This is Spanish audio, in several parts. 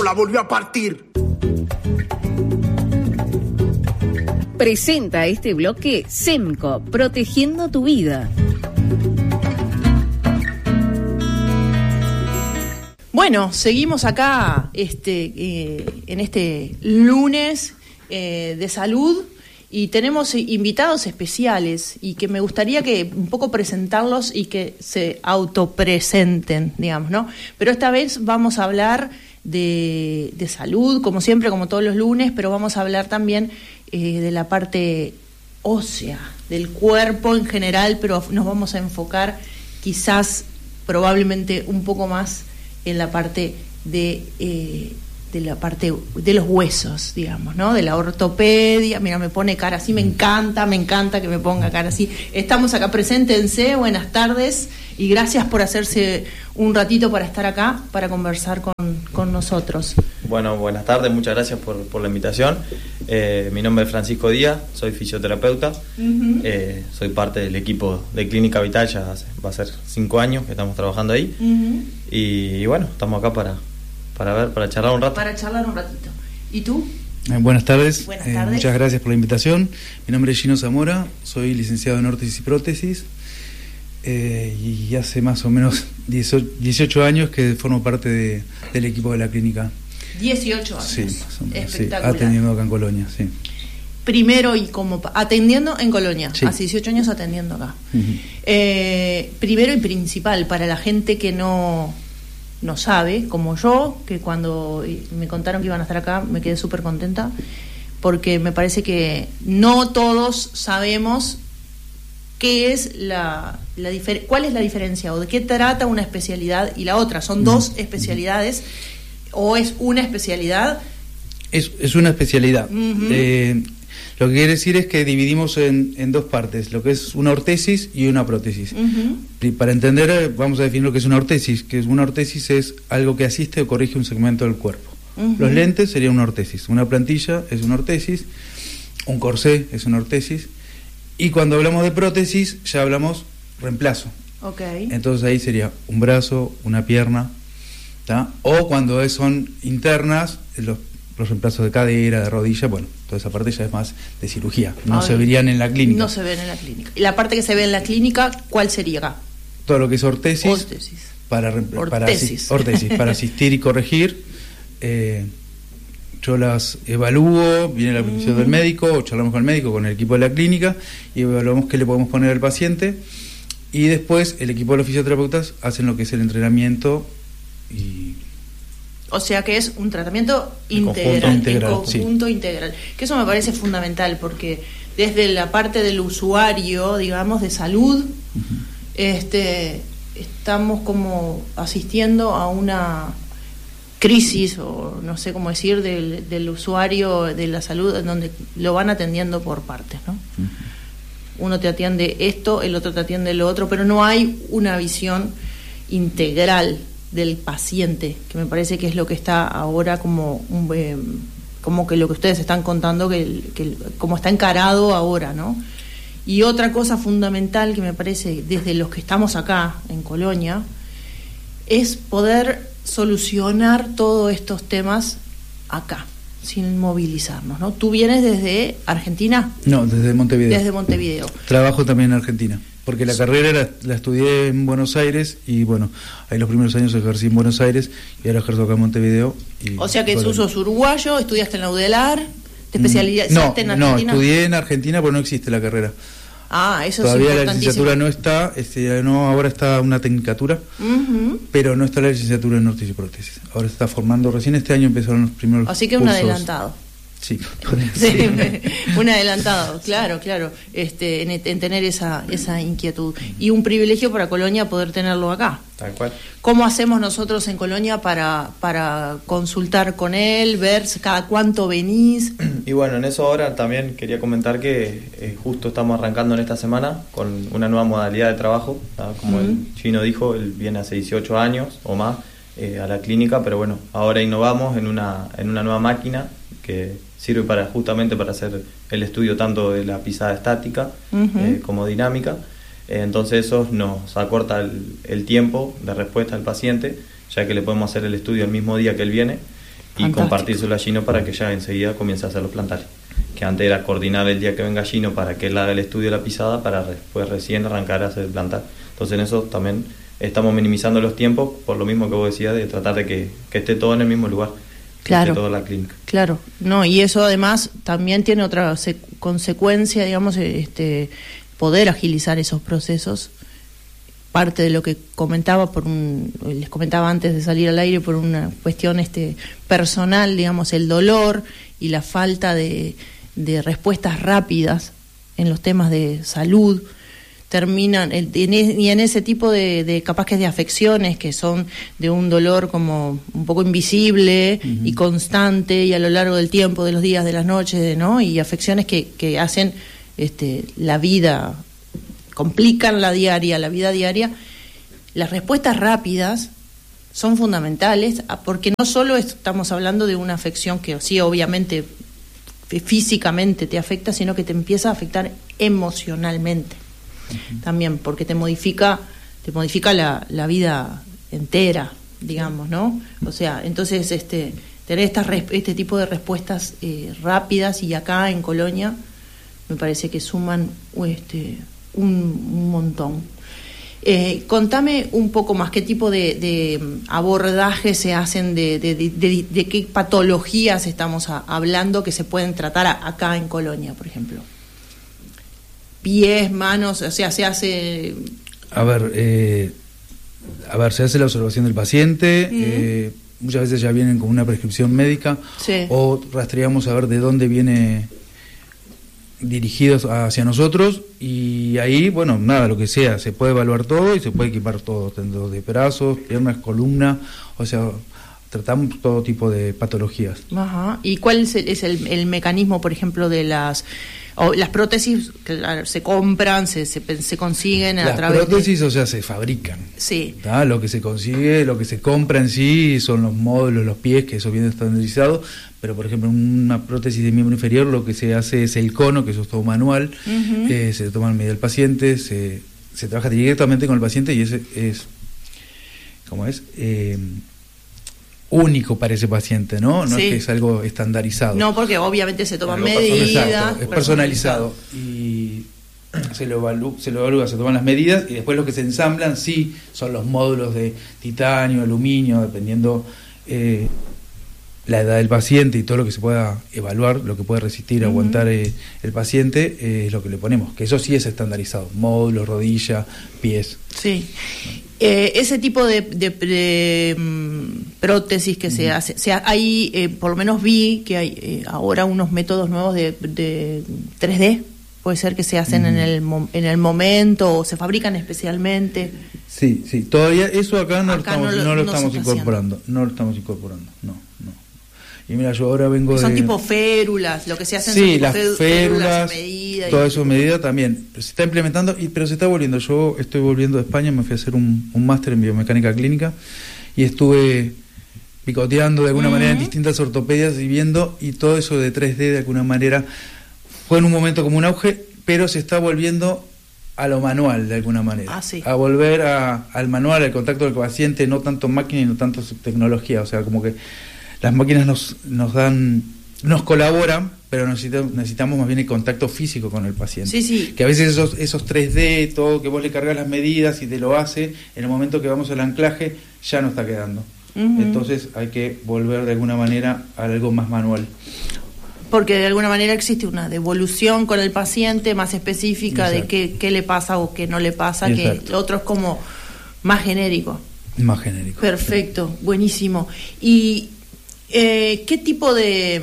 la volvió a partir. Presenta este bloque SEMCO, protegiendo tu vida. Bueno, seguimos acá en este lunes de salud y tenemos invitados especiales y que me gustaría que un poco presentarlos y que se autopresenten, digamos, ¿no? Pero esta vez vamos a hablar de salud, como siempre, como todos los lunes, pero vamos a hablar también de la parte ósea, del cuerpo en general, pero nos vamos a enfocar quizás, probablemente un poco más en la parte de la parte de los huesos, digamos, ¿no? De la ortopedia. Mira, me pone cara así, me encanta que me ponga cara así. Estamos acá, preséntense, buenas tardes y gracias por hacerse un ratito para estar acá, para conversar con nosotros. Bueno, buenas tardes, muchas gracias por la invitación. Mi nombre es Francisco Díaz, soy fisioterapeuta, soy parte del equipo de Clínica Vital, va a ser 5 años que estamos trabajando ahí, y bueno, estamos acá para charlar un rato. Para charlar un ratito. ¿Y tú? Buenas tardes. Buenas tardes. Muchas gracias por la invitación. Mi nombre es Gino Zamora, soy licenciado en órtesis y prótesis, y hace más o menos 18 años que formo parte del equipo de la clínica. 18 años. Sí, más o menos, espectacular. Sí, atendiendo acá en Colonia, sí. Primero y como atendiendo en Colonia, sí. Hace 18 años atendiendo acá. Primero y principal, para la gente que no sabe, como yo, que cuando me contaron que iban a estar acá me quedé súper contenta, porque me parece que no todos sabemos qué es cuál es la diferencia o de qué trata una especialidad y la otra. Son dos especialidades o es una especialidad. Es una especialidad. Lo que quiere decir es que dividimos en dos partes, lo que es una ortesis y una prótesis. Para entender, vamos a definir lo que es una ortesis, que es una ortesis es algo que asiste o corrige un segmento del cuerpo. Los lentes serían una ortesis, una plantilla es una ortesis, un corsé es una ortesis, y cuando hablamos de prótesis ya hablamos reemplazo. Okay. Entonces ahí sería un brazo, una pierna, ¿tá? O cuando son internas, los reemplazos de cadera, de rodilla, bueno, toda esa parte ya es más de cirugía, no se verían en la clínica. No se ven en la clínica. ¿Y la parte que se ve en la clínica, cuál sería acá? Todo lo que es ortesis. Para asistir y corregir. Yo las evalúo, viene la prescripción del médico, o charlamos con el médico, con el equipo de la clínica, y evaluamos qué le podemos poner al paciente, y después el equipo de los fisioterapeutas hacen lo que es el entrenamiento y... O sea que es un tratamiento integral, integral. Que eso me parece fundamental, porque desde la parte del usuario, digamos, de salud, estamos como asistiendo a una crisis, o no sé cómo decir, del usuario de la salud, en donde lo van atendiendo por partes, ¿no? Uno te atiende esto, el otro te atiende lo otro, pero no hay una visión integral del paciente, que me parece que es lo que está ahora como que lo que ustedes están contando, que como está encarado ahora, ¿no? Y otra cosa fundamental que me parece desde los que estamos acá en Colonia es poder solucionar todos estos temas acá, sin movilizarnos, ¿no? ¿Tú vienes desde Argentina? No, desde Montevideo. Desde Montevideo. Trabajo también en Argentina, porque la carrera la estudié en Buenos Aires y bueno, ahí los primeros años ejercí en Buenos Aires y ahora ejerzo acá en Montevideo. O sea que sos uruguayo, estudiaste en la UDELAR, te especializaste en Argentina. No, estudié en Argentina, pero no existe la carrera. Ah, eso todavía es importantísimo. La licenciatura no está, ahora está una tecnicatura, pero no está la licenciatura en órtesis y prótesis. Ahora se está formando, recién este año empezaron los primeros Así que cursos. Un adelantado. Sí, un adelantado, claro, en tener esa inquietud. Y un privilegio para Colonia poder tenerlo acá. Tal cual. ¿Cómo hacemos nosotros en Colonia para consultar con él, ver cada cuánto venís? Y bueno, en eso ahora también quería comentar que justo estamos arrancando en esta semana con una nueva modalidad de trabajo, ¿no? Como el Chino dijo, él viene hace 18 años o más a la clínica, pero bueno, ahora innovamos en una nueva máquina que sirve justamente para hacer el estudio tanto de la pisada estática como dinámica. Entonces eso nos acorta el tiempo de respuesta al paciente, ya que le podemos hacer el estudio el mismo día que él viene, y Fantástico. compartírselo a Gino para que ya enseguida comience a hacer los plantales. Que antes era coordinar el día que venga Gino para que él haga el estudio de la pisada para después recién arrancar a hacer el plantal. Entonces en eso también estamos minimizando los tiempos, por lo mismo que vos decías, de tratar de que esté todo en el mismo lugar, que Claro. esté toda la clínica. Claro, no, y eso además también tiene otra consecuencia, digamos, poder agilizar esos procesos. Parte de lo que comentaba les comentaba antes de salir al aire, por una cuestión personal, digamos, el dolor y la falta de respuestas rápidas en los temas de salud terminan y en ese tipo de capaz que de afecciones que son de un dolor como un poco invisible y constante y a lo largo del tiempo, de los días, de las noches, ¿no? Y afecciones que hacen la vida, complican la vida diaria. Las respuestas rápidas son fundamentales porque no solo estamos hablando de una afección que sí obviamente físicamente te afecta, sino que te empieza a afectar emocionalmente también, porque te modifica la vida entera, digamos, ¿no? O sea, entonces tener este tipo de respuestas rápidas, y acá en Colonia me parece que suman un montón. Contame un poco más, ¿qué tipo de abordajes se hacen, de qué patologías estamos hablando que se pueden tratar acá en Colonia, por ejemplo? Pies, manos, o sea, se hace... A ver, se hace la observación del paciente, muchas veces ya vienen con una prescripción médica, Sí. o rastreamos a ver de dónde viene dirigidos hacia nosotros, y ahí, bueno, nada, lo que sea, se puede evaluar todo y se puede equipar todo, tanto de brazos, piernas, columna, o sea, tratamos todo tipo de patologías. Ajá. ¿Y cuál es el mecanismo, por ejemplo, de las prótesis que se compran, se consiguen a Las través prótesis, o sea, se fabrican. Sí. ¿Tá? Lo que se consigue, lo que se compra en sí son los módulos, los pies, que eso viene estandarizado, pero por ejemplo en una prótesis de miembro inferior lo que se hace es el cono, que eso es todo manual, se toma en medida del paciente, se trabaja directamente con el paciente, y ese es, ¿cómo es? Único para ese paciente, ¿no? No Sí. es que es algo estandarizado. No, porque obviamente se toman Algo medidas. Exacto, es personalizado y se lo evalúa, se toman las medidas, y después lo que se ensamblan sí son los módulos de titanio, aluminio, dependiendo la edad del paciente y todo lo que se pueda evaluar, lo que puede resistir, aguantar el paciente, es lo que le ponemos, que eso sí es estandarizado, módulos, rodilla, pies. Sí. Ese tipo de prótesis que se hace, o sea, hay, por lo menos vi que hay ahora unos métodos nuevos de 3D, puede ser que se hacen en el momento, o se fabrican especialmente. Sí, todavía eso acá no Acá lo no estamos se está incorporando, no lo estamos incorporando, no. Y mira, yo ahora vengo Son de... tipo férulas, lo que se hacen Sí, son las tipo férulas, a medida. todo eso a medida también. Se está implementando, pero se está volviendo. Yo estoy volviendo de España, me fui a hacer un máster en biomecánica clínica y estuve picoteando de alguna manera en distintas ortopedias y viendo, y todo eso de 3D de alguna manera fue en un momento como un auge, pero se está volviendo a lo manual de alguna manera. Ah, sí. A volver al manual, al contacto del paciente, no tanto máquina y no tanto tecnología, o sea, como que las máquinas nos colaboran, pero necesitamos más bien el contacto físico con el paciente. Sí, sí. Que a veces esos 3D, todo que vos le cargas las medidas y te lo hace, en el momento que vamos al anclaje ya no está quedando. Entonces hay que volver de alguna manera a algo más manual. Porque de alguna manera existe una devolución con el paciente más específica. Exacto. De qué le pasa o qué no le pasa, Exacto. que lo otro es como más genérico. Más genérico. Perfecto, buenísimo. ¿Y qué tipo de...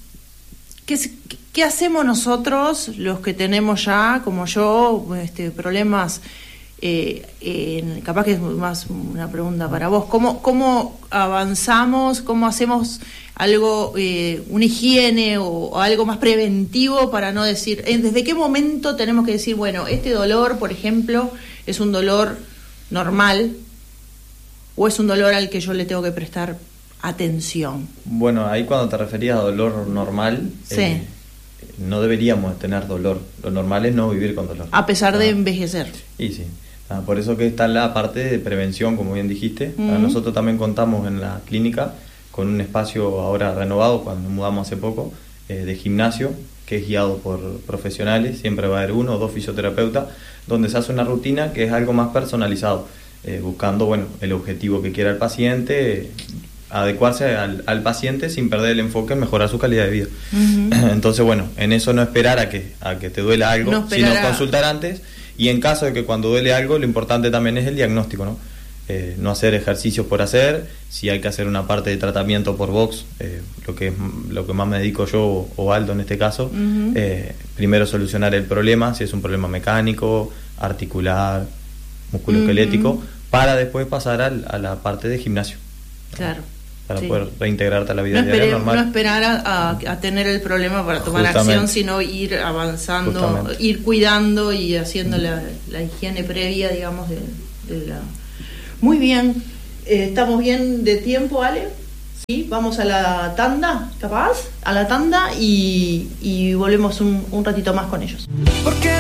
¿Qué hacemos nosotros, los que tenemos ya, como yo, problemas? Capaz que es más una pregunta para vos. ¿Cómo avanzamos? ¿Cómo hacemos algo, una higiene o algo más preventivo para no decir... ¿Desde qué momento tenemos que decir, bueno, este dolor, por ejemplo, es un dolor normal o es un dolor al que yo le tengo que prestar atención? Bueno, ahí cuando te referías a dolor normal, Sí. No deberíamos tener dolor. Lo normal es no vivir con dolor. A pesar de envejecer. Y sí. Por eso que está la parte de prevención, como bien dijiste. Nosotros también contamos en la clínica con un espacio ahora renovado, cuando nos mudamos hace poco, de gimnasio, que es guiado por profesionales, siempre va a haber 1 o 2 fisioterapeutas, donde se hace una rutina que es algo más personalizado, buscando, bueno, el objetivo que quiera el paciente, adecuarse al paciente sin perder el enfoque en mejorar su calidad de vida. Entonces, bueno, en eso no esperar a que te duela algo, sino consultar antes, y en caso de que cuando duele algo, lo importante también es el diagnóstico, ¿no? No hacer ejercicios por hacer, si hay que hacer una parte de tratamiento por box, lo que más me dedico yo o Aldo en este caso, primero solucionar el problema, si es un problema mecánico, articular, musculoesquelético, para después pasar a la parte de gimnasio. Claro. Para poder reintegrarte a la vida diaria normal. No esperar a tener el problema para tomar acción, sino ir avanzando, ir cuidando y haciendo la higiene previa, digamos, de la... Muy bien, estamos bien de tiempo, Ale. Sí, vamos a la tanda, capaz, a la tanda y volvemos un ratito más con ellos. Porque